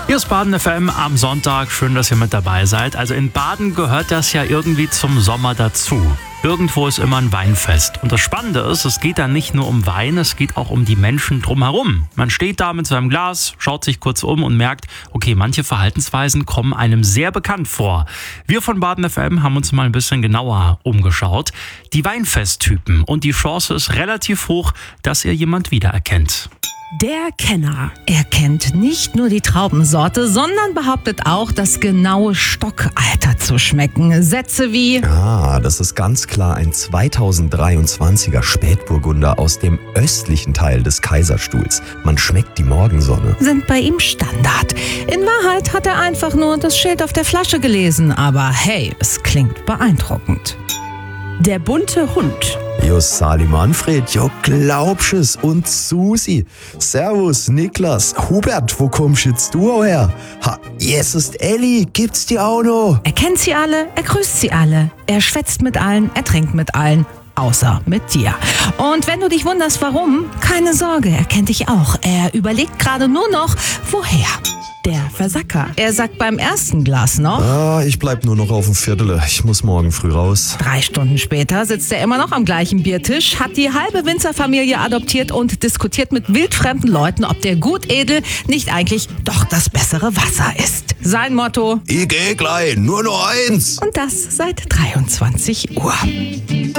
Hier ist Baden FM am Sonntag. Schön, dass ihr mit dabei seid. Also in Baden gehört das ja irgendwie zum Sommer dazu. Irgendwo ist immer ein Weinfest. Und das Spannende ist, es geht da nicht nur um Wein, es geht auch um die Menschen drumherum. Man steht da mit seinem Glas, schaut sich kurz um und merkt, okay, manche Verhaltensweisen kommen einem sehr bekannt vor. Wir von Baden FM haben uns mal ein bisschen genauer umgeschaut. Die Weinfesttypen. Und die Chance ist relativ hoch, dass ihr jemand wiedererkennt. Der Kenner. Er kennt nicht nur die Traubensorte, sondern behauptet auch, das genaue Stockalter zu schmecken. Sätze wie: Das ist ganz klar ein 2023er Spätburgunder aus dem östlichen Teil des Kaiserstuhls. Man schmeckt die Morgensonne. Sind bei ihm Standard. In Wahrheit hat er einfach nur das Schild auf der Flasche gelesen. Aber hey, es klingt beeindruckend. Der bunte Hund. Jo, Sali Manfred, jo, glaubst es? Und Susi. Servus, Niklas. Hubert, wo kommst jetzt du her? Yes, ist Elli, gibt's die auch noch? Er kennt sie alle, er grüßt sie alle. Er schwätzt mit allen, er trinkt mit allen. Außer mit dir. Und wenn du dich wunderst, warum, keine Sorge, er kennt dich auch. Er überlegt gerade nur noch, woher. Der Versacker. Er sagt beim ersten Glas noch: Ich bleib nur noch auf dem Viertel. Ich muss morgen früh raus. 3 Stunden später sitzt er immer noch am gleichen Biertisch, hat die halbe Winzerfamilie adoptiert und diskutiert mit wildfremden Leuten, ob der Gutedel nicht eigentlich doch das bessere Wasser ist. Sein Motto: Ich geh gleich, nur noch eins. Und das seit 23 Uhr.